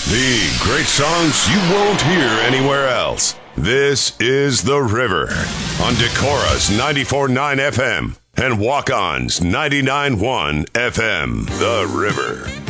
The great songs you won't hear anywhere else. This is The River on Decorah's 94.9 FM and Walk-On's 99.1 FM. The River.